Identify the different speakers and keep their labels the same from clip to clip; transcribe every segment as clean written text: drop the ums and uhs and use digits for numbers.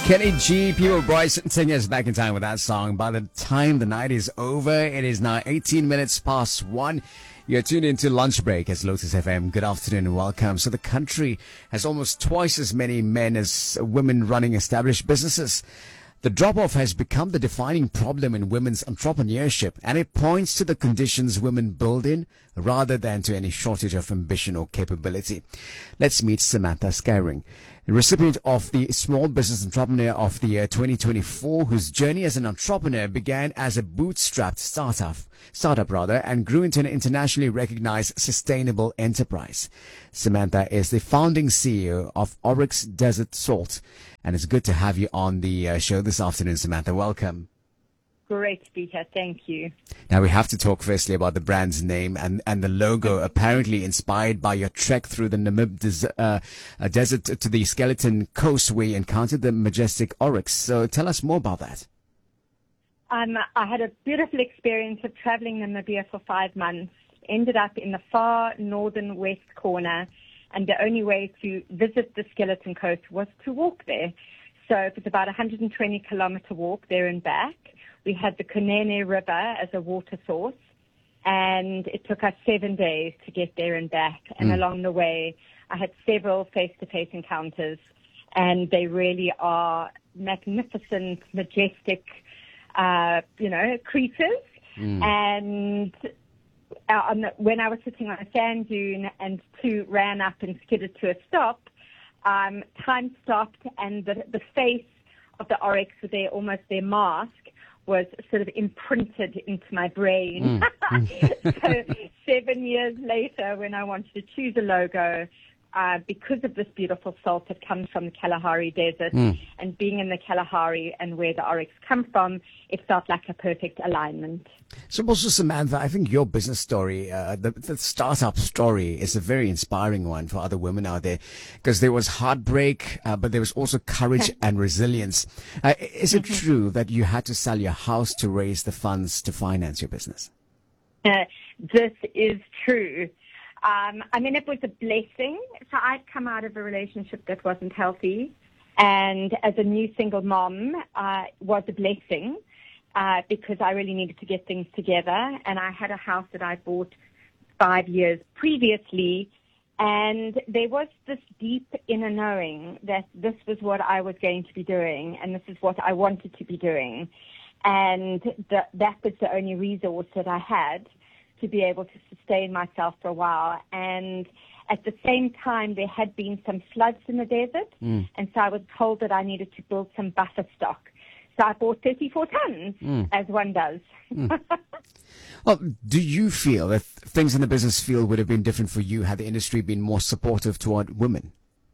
Speaker 1: Kenny G, People Bryson singing us back in time with that song. By the time the night is over, it is now 18 minutes past 1. You're tuned into Lunch Break as Lotus FM. Good afternoon and welcome. So the country has almost twice as many men as women running established businesses. The drop-off has become the defining problem in women's entrepreneurship, and it points to the conditions women build in rather than to any shortage of ambition or capability. Let's meet Samantha Skyring, the recipient of the Small Business Entrepreneur of the Year 2024, whose journey as an entrepreneur began as a bootstrapped startup and grew into an internationally recognized sustainable enterprise. Samantha is the founding CEO of Oryx Desert Salt, and it's good to have you on the show this afternoon, Samantha. Welcome.
Speaker 2: Great to be here. Thank you.
Speaker 1: Now, we have to talk firstly about the brand's name and the logo, apparently inspired by your trek through the Namib desert to the Skeleton Coast, where you encountered the majestic Oryx. So tell us more about that.
Speaker 2: I had a beautiful experience of traveling Namibia for 5 months, ended up in the far northern west corner, and the only way to visit the Skeleton Coast was to walk there. So it was about a 120-kilometer walk there and back. We had the Kunene River as a water source, and it took us 7 days to get there and back. And along the way, I had several face-to-face encounters, and they really are magnificent, majestic, creatures. And when I was sitting on a sand dune and two ran up and skidded to a stop, time stopped, and the face of the oryx with their mask was sort of imprinted into my brain. So 7 years later, when I wanted to choose a logo, because of this beautiful salt that comes from the Kalahari Desert, and being in the Kalahari and where the oryx come from, it felt like a perfect alignment.
Speaker 1: So also, Samantha, I think your business story, the startup story, is a very inspiring one for other women out there, because there was heartbreak, but there was also courage and resilience. Is it true that you had to sell your house to raise the funds to finance your business?
Speaker 2: This is true. It was a blessing. So I'd come out of a relationship that wasn't healthy, and as a new single mom, was a blessing because I really needed to get things together. And I had a house that I bought 5 years previously, and there was this deep inner knowing that this was what I was going to be doing, and this is what I wanted to be doing. And that was the only resource that I had to be able to sustain myself for a while. And at the same time, there had been some floods in the desert, and so I was told that I needed to build some buffer stock. So I bought 34 tons, as one does.
Speaker 1: Well, do you feel that things in the business field would have been different for you had the industry been more supportive toward women?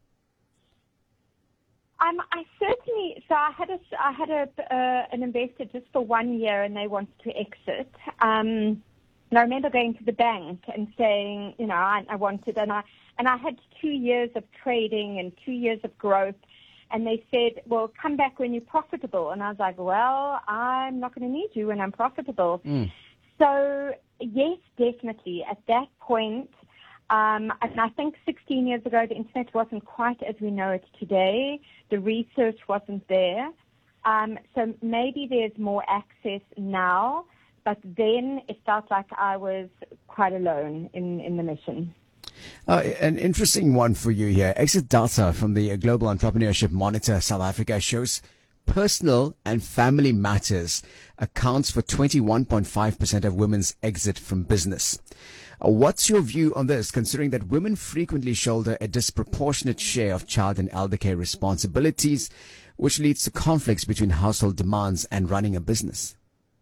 Speaker 2: I certainly. So I had an investor just for 1 year, and they wanted to exit. And I remember going to the bank and saying, I wanted, and I had 2 years of trading and 2 years of growth. And they said, well, come back when you're profitable. And I was like, well, I'm not going to need you when I'm profitable. So, yes, definitely. At that point, and I think 16 years ago, the internet wasn't quite as we know it today. The research wasn't there. So maybe there's more access now. But then it felt like I was quite alone in the mission.
Speaker 1: An interesting one for you here. Exit data from the Global Entrepreneurship Monitor South Africa shows personal and family matters accounts for 21.5% of women's exit from business. What's your view on this, considering that women frequently shoulder a disproportionate share of child and elder care responsibilities, which leads to conflicts between household demands and running a business?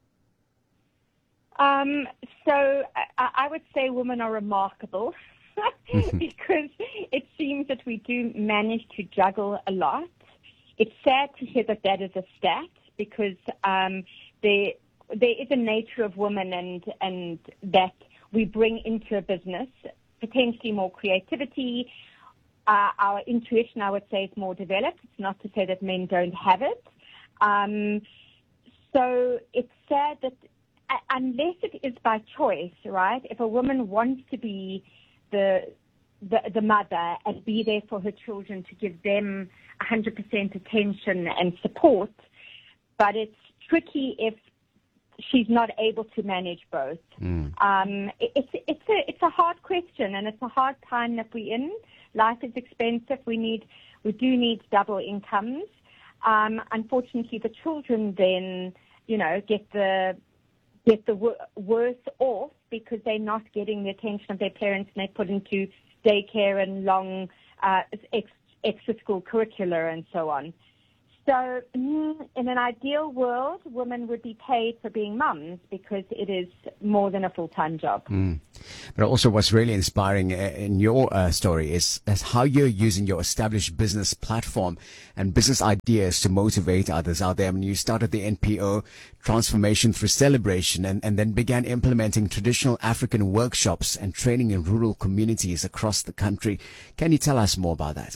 Speaker 2: So I would say women are remarkable because it seems that we do manage to juggle a lot. It's sad to hear that is a stat because there is a nature of women and that we bring into a business, potentially more creativity. Our intuition, I would say, is more developed. It's not to say that men don't have it. So it's sad that unless it is by choice, right? If a woman wants to be the the mother and be there for her children to give them 100% attention and support. But it's tricky if she's not able to manage both. It's a hard question, and it's a hard time that we're in. Life is expensive. We do need double incomes. Unfortunately, the children then, get the worse off because they're not getting the attention of their parents, and they're put into daycare and long extra school curricula and so on. So in an ideal world, women would be paid for being mums because it is more than a full-time job.
Speaker 1: But also what's really inspiring in your story is how you're using your established business platform and business ideas to motivate others out there. I mean, you started the NPO Transformation Through Celebration and then began implementing traditional African workshops and training in rural communities across the country. Can you tell us more about that?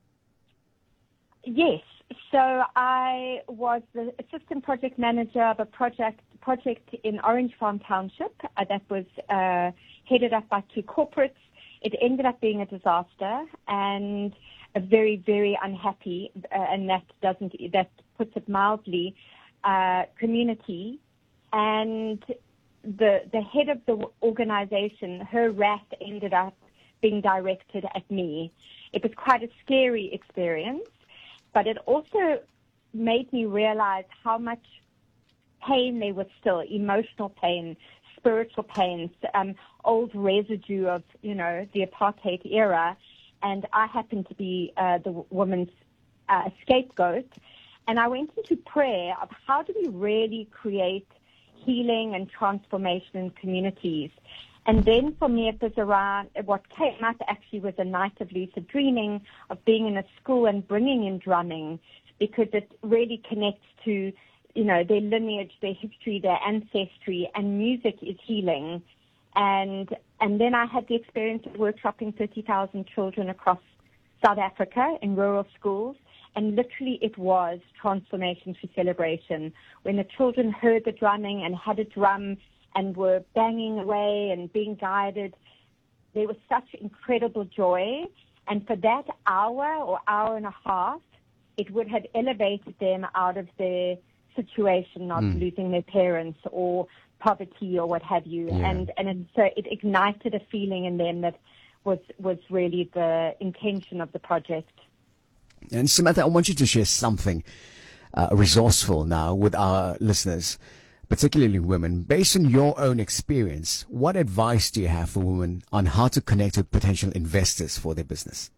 Speaker 2: Yes. So I was the assistant project manager of a project in Orange Farm Township that was headed up by two corporates. It ended up being a disaster and a very, very unhappy, and that puts it mildly, community. And the head of the organization, her wrath ended up being directed at me. It was quite a scary experience. But it also made me realize how much pain there was still, emotional pain, spiritual pain, old residue of, the apartheid era. And I happened to be the woman's scapegoat. And I went into prayer of how do we really create healing and transformation in communities. And then for me, it was around what came out actually was a night of lucid dreaming, of being in a school and bringing in drumming, because it really connects to, their lineage, their history, their ancestry, and music is healing. And then I had the experience of workshopping 30,000 children across South Africa in rural schools. And literally it was transformation through celebration. When the children heard the drumming and had a drum and were banging away and being guided, there was such incredible joy. And for that hour or hour and a half, it would have elevated them out of their situation of losing their parents or poverty or what have you.
Speaker 1: Yeah.
Speaker 2: So it ignited a feeling in them that was really the intention of the project.
Speaker 1: And Samantha, I want you to share something resourceful now with our listeners, particularly women. Based on your own experience, what advice do you have for women on how to connect with potential investors for their business?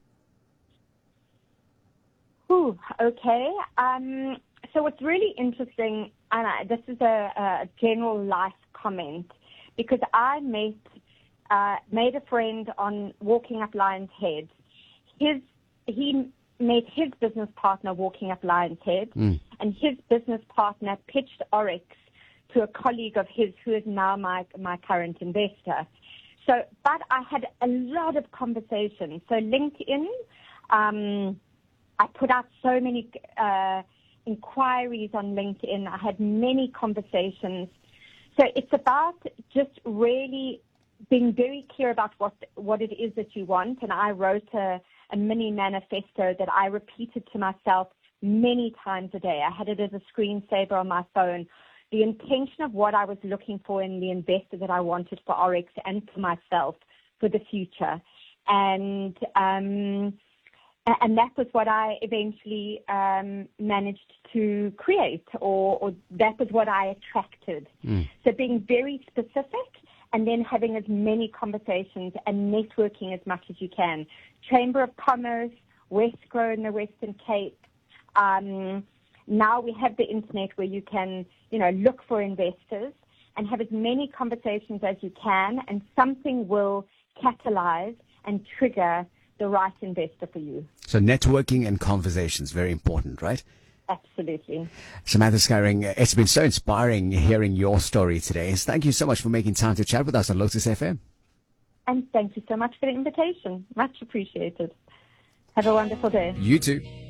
Speaker 2: Okay. So what's really interesting, and this is a general life comment, because I made a friend on walking up Lion's Head. He met his business partner walking up Lion's Head, and his business partner pitched Oryx to a colleague of his who is now my current investor. So, but I had a lot of conversations. So LinkedIn, I put out so many inquiries on LinkedIn. I had many conversations. So it's about just really being very clear about what it is that you want. And I wrote a mini manifesto that I repeated to myself many times a day. I had it as a screensaver on my phone. The intention of what I was looking for in the investor that I wanted for Oryx and for myself for the future. And that was what I eventually managed to create, or that was what I attracted. So being very specific and then having as many conversations and networking as much as you can. Chamber of Commerce, Westgrow in the Western Cape. Now we have the internet where you can, look for investors and have as many conversations as you can, and something will catalyze and trigger the right investor for you.
Speaker 1: So networking and conversations, very important, right?
Speaker 2: Absolutely.
Speaker 1: Samantha Scaring, it's been so inspiring hearing your story today. Thank you so much for making time to chat with us on Lotus FM.
Speaker 2: And thank you so much for the invitation. Much appreciated. Have a wonderful day.
Speaker 1: You too.